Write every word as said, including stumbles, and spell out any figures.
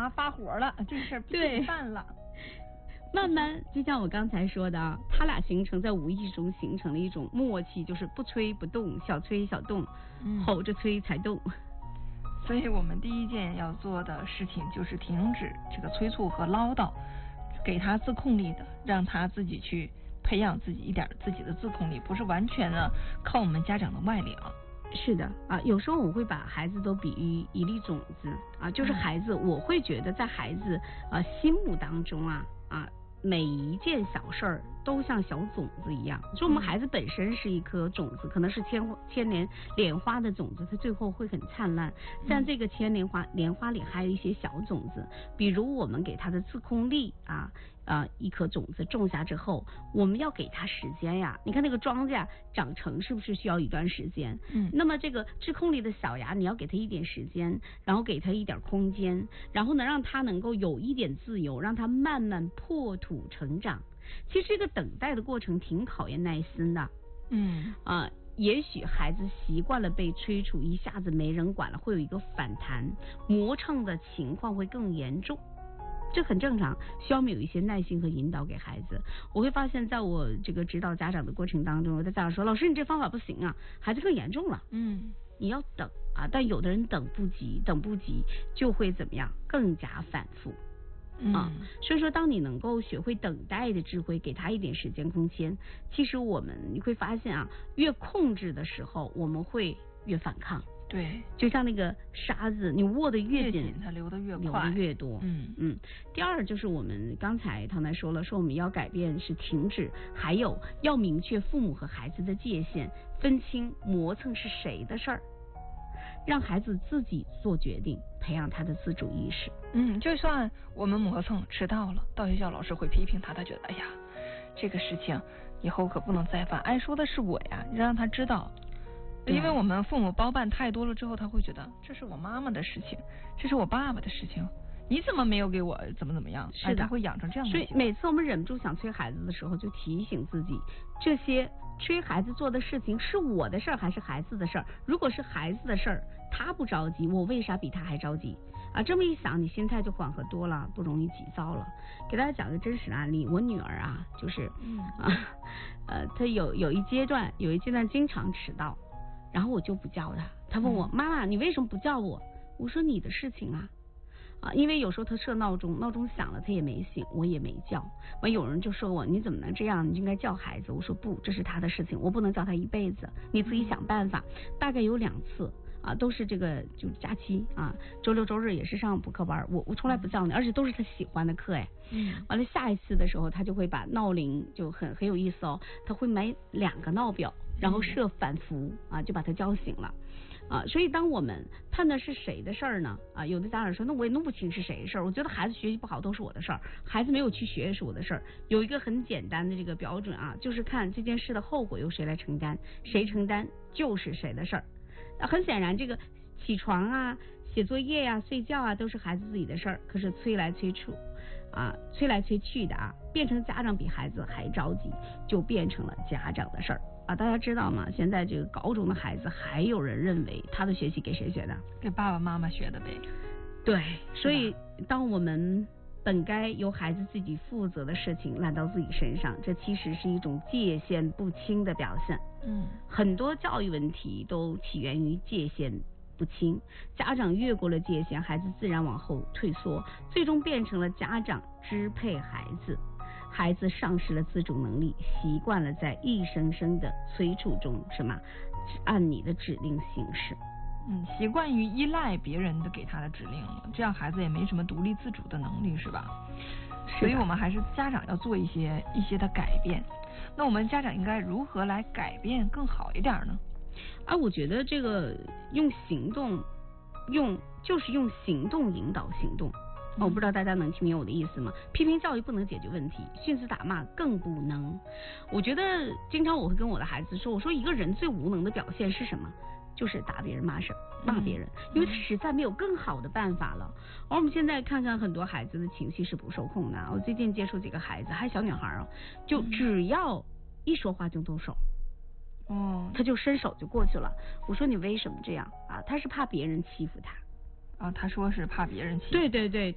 妈发火了，这事儿必须办了。 慢慢，就像我刚才说的，他俩形成在无意中形成了一种默契，就是不催不动，小催小动，嗯、吼着催才动。 所以我们第一件要做的事情就是停止这个催促和唠叨，给他自控力的，让他自己去培养自己一点自己的自控力，不是完全的靠我们家长的外力啊。 是的啊，有时候我会把孩子都比喻一粒种子啊，就是孩子，我会觉得在孩子啊心目当中啊啊。每一件小事儿都像小种子一样，就我们孩子本身是一颗种子，可能是千千年莲花的种子，它最后会很灿烂。像这个千年花莲花里还有一些小种子，比如我们给他的自控力啊啊、呃，一颗种子种下之后，我们要给他时间呀。你看那个庄稼长成是不是需要一段时间？嗯，那么这个自控力的小芽，你要给他一点时间，然后给他一点空间，然后呢让他能够有一点自由，让他慢慢破土成长。其实这个等待的过程挺考验耐心的。嗯啊、呃，也许孩子习惯了被催促，一下子没人管了，会有一个反弹，磨蹭的情况会更严重。这很正常，需要我们有一些耐心和引导给孩子。我会发现在我这个指导家长的过程当中，我的家长说，老师你这方法不行啊，孩子更严重了。嗯，你要等啊，但有的人等不及，等不及就会怎么样，更加反复。啊，所以说当你能够学会等待的智慧，给他一点时间空间，其实我们你会发现啊，越控制的时候我们会越反抗。对，就像那个沙子，你握得越紧， 它流得越快， 流得越多。嗯嗯。第二就是我们刚才唐台说了，说我们要改变是停止，还有要明确父母和孩子的界限，分清磨蹭是谁的事儿，让孩子自己做决定，培养他的自主意识。 嗯，就算我们磨蹭迟到了，到学校老师会批评他，他觉得哎呀，这个事情以后可不能再犯，挨说的是我呀，让他知道。因为我们父母包办太多了之后，他会觉得这是我妈妈的事情，这是我爸爸的事情，你怎么没有给我怎么怎么样？ 是的， 他会养成这样的。 所以每次我们忍不住想催孩子的时候，就提醒自己，这些催孩子做的事情是我的事儿还是孩子的事儿？如果是孩子的事儿，他不着急，我为啥比他还着急啊？这么一想，你心态就缓和多了，不容易急躁了。给大家讲个真实的案例，我女儿啊，就是嗯啊呃，她有有一阶段有一阶段经常迟到。然后我就不叫他，他问我、嗯、妈妈你为什么不叫我？我说你的事情啊啊，因为有时候他设闹钟，闹钟响了他也没醒，我也没叫。完有人就说我你怎么能这样？你应该叫孩子。我说不，这是他的事情，我不能叫他一辈子，你自己想办法。大概有两次啊，都是这个就假期啊，周六周日也是上补课班，我我从来不叫你，而且都是他喜欢的课哎。嗯。完了下一次的时候，他就会把闹铃就很很有意思哦，他会买两个闹表。然后设反复啊，就把他叫醒了啊。所以当我们判断是谁的事儿呢啊，有的家长说那我也弄不清是谁的事儿，我觉得孩子学习不好都是我的事儿，孩子没有去学也是我的事儿。有一个很简单的这个标准啊，就是看这件事的后果由谁来承担，谁承担就是谁的事儿。啊，很显然这个起床啊、写作业呀、啊、睡觉啊都是孩子自己的事儿，可是催来催去啊，催来催去的啊，变成家长比孩子还着急，就变成了家长的事儿。啊，大家知道吗？现在这个高中的孩子，还有人认为他的学习给谁学的？ 给爸爸妈妈学的呗。 对，所以当我们本该由孩子自己负责的事情揽到自己身上，这其实是一种界限不清的表现。嗯，很多教育问题都起源于界限不清，家长越过了界限，孩子自然往后退缩，最终变成了家长支配孩子。孩子丧失了自主能力，习惯了在一声声的催促中什么按你的指令行事。 嗯，习惯于依赖别人的给他的指令了，这样孩子也没什么独立自主的能力，是吧？所以我们还是家长要做一些一些的改变。那我们家长应该如何来改变更好一点呢？ 啊，我觉得这个用行动，用就是用行动引导行动。哦、我不知道大家能听明我的意思吗？批评教育不能解决问题，训斥打骂更不能。我觉得经常我会跟我的孩子说，我说一个人最无能的表现是什么？就是打别人骂谁骂别人，因为他实在没有更好的办法了。而我们现在看看很多孩子的情绪是不受控的。我最近接触几个孩子，还小女孩哦，就只要一说话就动手。哦，他就伸手就过去了。我说你为什么这样啊？他是怕别人欺负他。 啊，他说是怕别人欺负。 对对对。